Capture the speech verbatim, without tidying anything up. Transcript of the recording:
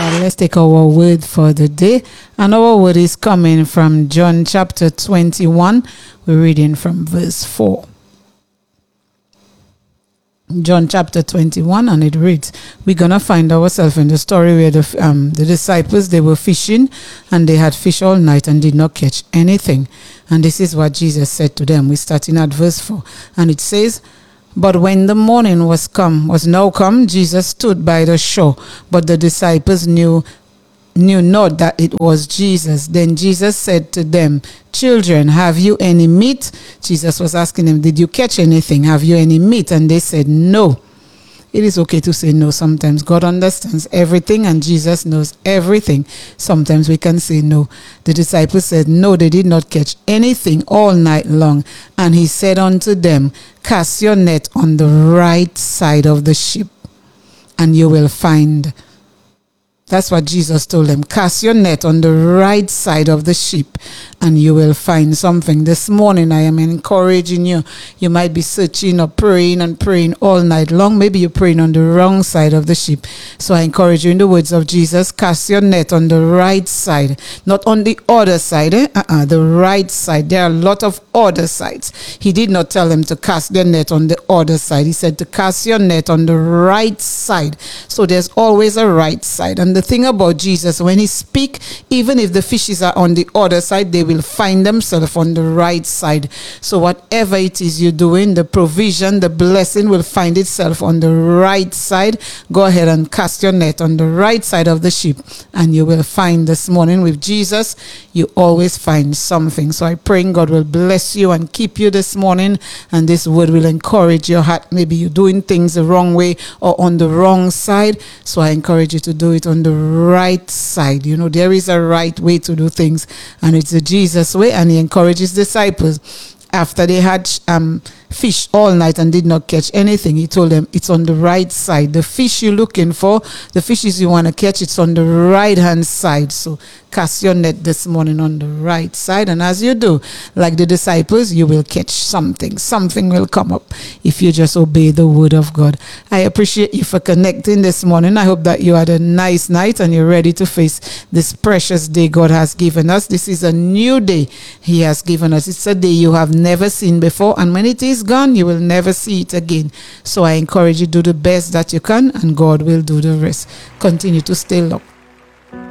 Uh, let's take our word for the day. And our word is coming from John chapter twenty-one. We're reading from verse four. John chapter twenty-one, and it reads, we're going to find ourselves in the story where the, um, the disciples, they were fishing, and they had fished all night and did not catch anything. And this is what Jesus said to them. We're starting at verse four. And it says, but when the morning was come, was now come, Jesus stood by the shore, but the disciples knew knew not that it was Jesus. Then Jesus said to them, children, have you any meat? Jesus was asking them, did you catch anything? Have you any meat? And they said, no. It is okay to say no sometimes. God understands everything and Jesus knows everything. Sometimes we can say no. The disciples said, no, they did not catch anything all night long. And he said unto them, cast your net on the right side of the ship, and you will find. That's what Jesus told them. Cast your net on the right side of the ship and you will find something. This morning I am encouraging you. You might be searching or praying and praying all night long. Maybe you're praying on the wrong side of the ship. So I encourage you in the words of Jesus, cast your net on the right side. Not on the other side. Eh? Uh-uh, the right side. There are a lot of other sides. He did not tell them to cast their net on the other side. He said to cast your net on the right side. So there's always a right side. And the thing about Jesus, when he speak, even if the fishes are on the other side, they will find themselves on the right side. So whatever it is you're doing, the provision, the blessing will find itself on the right side. Go ahead and cast your net on the right side of the ship, and you will find. This morning with Jesus, you always find something. So I pray God will bless you and keep you this morning, and this word will encourage your heart. Maybe you're doing things the wrong way or on the wrong side, so I encourage you to do it on the right side. You know, there is a right way to do things, and it's the Jesus way. And he encourages disciples after they had um fish all night and did not catch anything. He told them it's on the right side. The fish you're looking for, the fishes you want to catch, it's on the right hand side. So cast your net this morning on the right side, and as you do, like the disciples, you will catch something. Something will come up if you just obey the word of God. I appreciate you for connecting this morning. I hope that you had a nice night and you're ready to face this precious day God has given us. This is a new day he has given us. It's a day you have never seen before, and when it is gone, you will never see it again. So I encourage you to do the best that you can, and God will do the rest. Continue to stay locked.